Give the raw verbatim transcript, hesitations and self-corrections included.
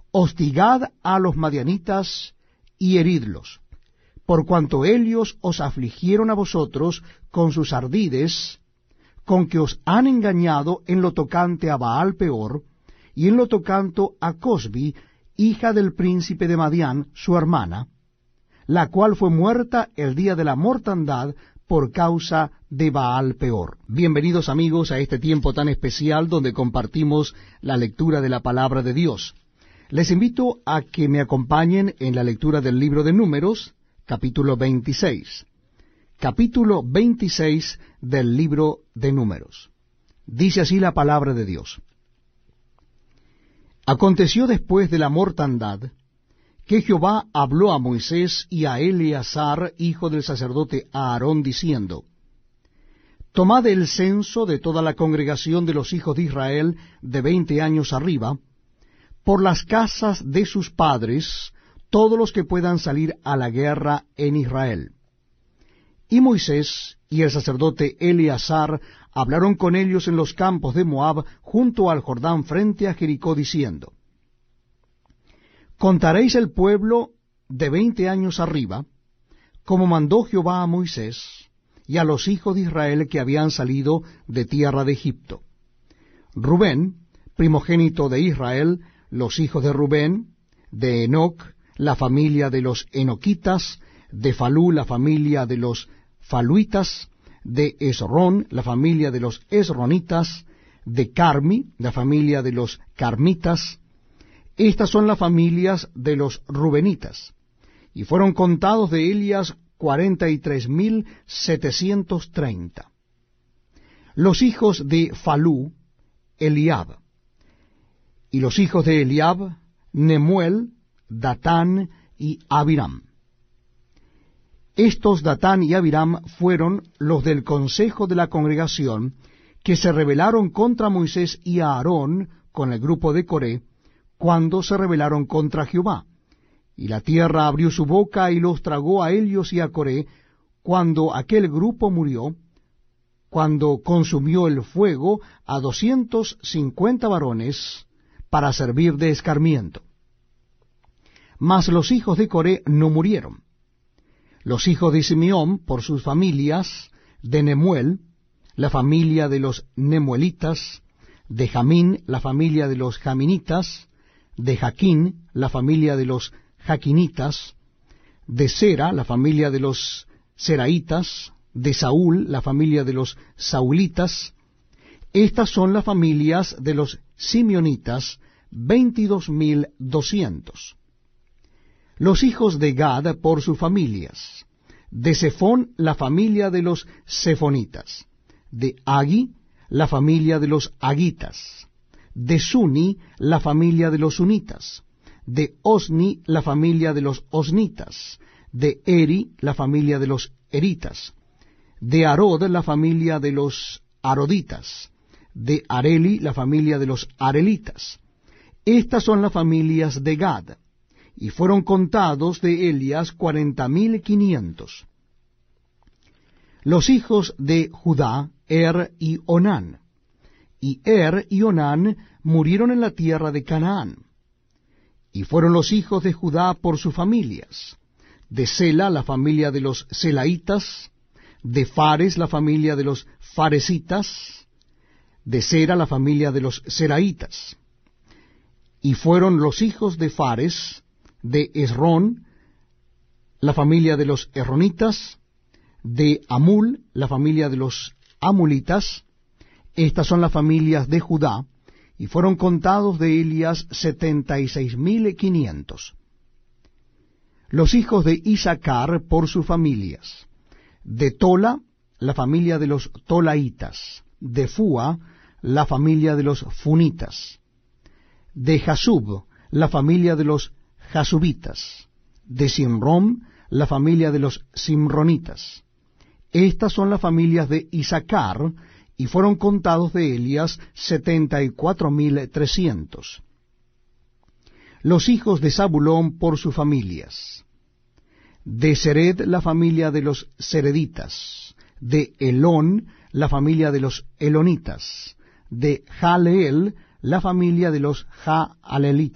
hostigad a los madianitas y heridlos, por cuanto ellos os afligieron a vosotros con sus ardides, con que os han engañado en lo tocante a Baal Peor, y en lo tocante a Cosbi, hija del príncipe de Madián, su hermana, la cual fue muerta el día de la mortandad por causa de Baal Peor. Bienvenidos amigos a este tiempo tan especial donde compartimos la lectura de la palabra de Dios. Les invito a que me acompañen en la lectura del libro de Números, capítulo veintiséis. Capítulo veintiséis del libro de Números. Dice así la palabra de Dios. Aconteció después de la mortandad, que Jehová habló a Moisés y a Eleazar, hijo del sacerdote Aarón, diciendo, Tomad el censo de toda la congregación de los hijos de Israel de veinte años arriba, por las casas de sus padres, todos los que puedan salir a la guerra en Israel. Y Moisés y el sacerdote Eleazar hablaron con ellos en los campos de Moab, junto al Jordán, frente a Jericó, diciendo, Contaréis el pueblo de veinte años arriba, como mandó Jehová a Moisés, y a los hijos de Israel que habían salido de tierra de Egipto. Rubén, primogénito de Israel, los hijos de Rubén, de Enoc, la familia de los enoquitas, de Falú, la familia de los faluitas, de Esrón, la familia de los esronitas, de Carmi, la familia de los carmitas. Estas son las familias de los rubenitas, y fueron contados de ellas cuarenta y tres mil setecientos treinta. Los hijos de Falú, Eliab, y los hijos de Eliab, Nemuel, Datán y Abiram. Estos Datán y Abiram fueron los del consejo de la congregación que se rebelaron contra Moisés y Aarón con el grupo de Coré, cuando se rebelaron contra Jehová. Y la tierra abrió su boca y los tragó a ellos y a Coré, cuando aquel grupo murió, cuando consumió el fuego a doscientos cincuenta varones para servir de escarmiento. Mas los hijos de Coré no murieron. Los hijos de Simeón, por sus familias, de Nemuel, la familia de los nemuelitas, de Jamín, la familia de los jaminitas, de Jaquín, la familia de los jaquinitas, de Sera, la familia de los seraitas, de Saúl, la familia de los saulitas. Estas son las familias de los simeonitas, veintidós mil doscientos. Los hijos de Gad por sus familias, de Sefón la familia de los sefonitas, de Agi la familia de los agitas, de Suni la familia de los sunitas, de Osni la familia de los osnitas, de Eri la familia de los eritas, de Arod la familia de los aroditas, de Areli la familia de los arelitas. Estas son las familias de Gad, y fueron contados de ellas cuarenta mil quinientos. Los hijos de Judá, Er y Onán. Y Er y Onán murieron en la tierra de Canaán. Y fueron los hijos de Judá por sus familias. De Sela, la familia de los selaitas. De Fares, la familia de los faresitas. De Sera, la familia de los seraitas. Y fueron los hijos de Fares, de Esrón, la familia de los esronitas, de Amul, la familia de los amulitas. Estas son las familias de Judá, y fueron contados de ellas setenta y seis mil quinientos. Los hijos de Isacar por sus familias, de Tola, la familia de los tolaitas, de Fua, la familia de los funitas, de Jasub, la familia de los jasubitas, de Simrón, la familia de los simronitas. Estas son las familias de Isacar, y fueron contados de ellas setenta y cuatro mil trescientos. Los hijos de Zabulón por sus familias, de Sered la familia de los sereditas, de Elón la familia de los elonitas, de Jaleel la familia de los Jaalelitas.